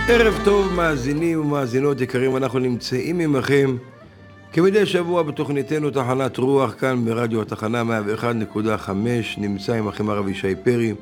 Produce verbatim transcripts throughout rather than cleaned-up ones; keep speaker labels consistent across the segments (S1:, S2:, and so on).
S1: ערב טוב מאזינים ומאזינות יקרים, אנחנו נמצאים עמכם כמדי שבוע בתוכניתנו תחנת רוח כאן ברדיו התחנה מאה ואחת נקודה חמש. נמצא עמכם הרב ישי פרי,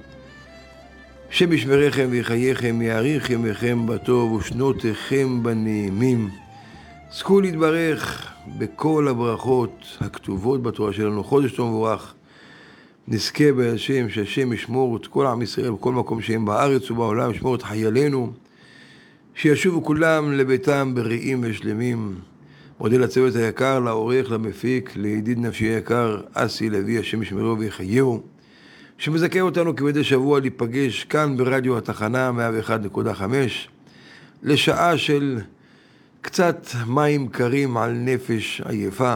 S1: שמשמריכם וחייכם יאריך ימיכם בטוב ושנותיכם בנעימים. זכו להתברך בכל הברכות הכתובות בתורה שלנו. חודש טוב ומבורך, נזכה בהשם שהשם ישמור את כל עם ישראל בכל מקום שהם בארץ ובעולם, ישמור את חיילינו, שישובו כולם לביתם בריאים ושלמים. מודה לצוות היקר, לעורך, למפיק, לידיד נפשי היקר אסי לוי, השם ישמרו ויחייהו, שמזכה אותנו כמדי שבוע להיפגש כאן ברדיו התחנה מאה ואחת נקודה חמש לשעה של קצת מים קרים על נפש עייפה.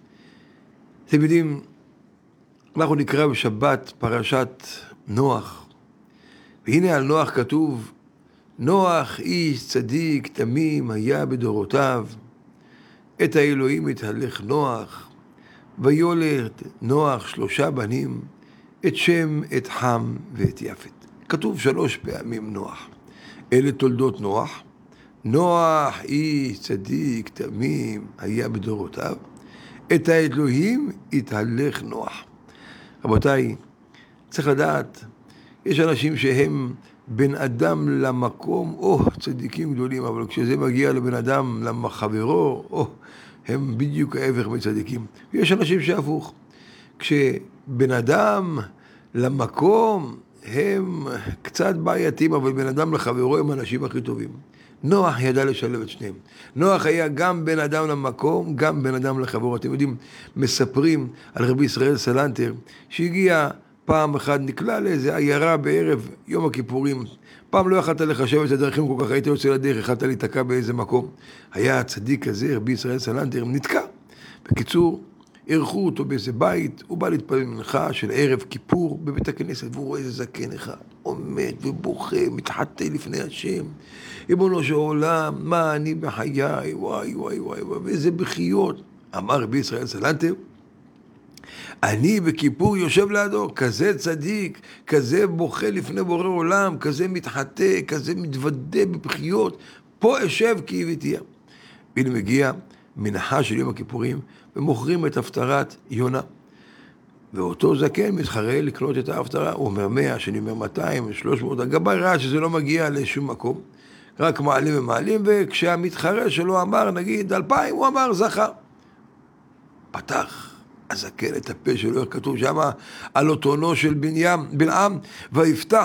S1: אתם יודעים, אנחנו נקרא בשבת פרשת נוח, והנה על נוח כתוב: נוח איש צדיק תמים היה בדורותיו, את האלוהים התהלך נוח, ויולד נוח שלושה בנים, את שם, את חם ואת יפת. כתוב שלוש פעמים נוח. אלה תולדות נוח. נוח איש צדיק תמים היה בדורותיו, את האלוהים התהלך נוח. רבותיי, צריך לדעת, יש אנשים שהם בן אדם למקום, או צדיקים גדולים, אבל כשזה מגיע לבן אדם לחברו, או הם בדיוק ההפך מצדיקים. ויש אנשים שהפוך, כשבן אדם למקום הם קצת בעייתים, אבל בן אדם לחברו הם האנשים הכי טובים. נוח ידע לשלב את שניהם. נוח היה גם בן אדם למקום, גם בן אדם לחברו. אתם יודעים, מספרים על רבי ישראל סלנטר, שהגיע פעם אחת, נקלע לאיזה עיירה בערב יום הכיפורים. פעם לא יכלת לחשב את הדרכים כל כך, היית יוצא לדרך, יכלת להתקע באיזה מקום. היה הצדיק הזה, רבי ישראל סלנטר, נתקע. בקיצור, ערכו אותו באיזה בית, הוא בא להתפלל מנחה של ערב כיפור בבית הכנסת, והוא רואה איזה זקן אחד, עומד ובוכה, מתחטא לפני השם. ריבונו של עולם, מה אני בחיי, וואי וואי וואי, ואיזה בחיות. אמר רבי ישראל סלנטר, אני בכיפור יושב לידו, כזה צדיק, כזה בוכה לפני בורא עולם, כזה מתחטא, כזה מתוודה בבחיות, פה אשב כי הבאתיה. והנה מגיע מנחה של יום הכיפורים, ומוכרים את הפטרת יונה. ואותו זקן מתחרה לקנות את ההפטרה, הוא אומר מאה, שאני אומר מאתיים, שלוש מאות, הגבאי ראה שזה לא מגיע לשום מקום, רק מעלים ומעלים, וכשהמתחרה שלו אמר, נגיד, אלפיים, הוא אמר זכה. פתח הזקן את הפה שלו, איך כתוב שם, על אוטונו של בנימין, בלעם, ויפתח